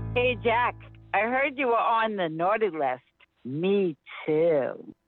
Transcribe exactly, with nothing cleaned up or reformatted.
Hey, Jack, I heard you were on the naughty list. Me too.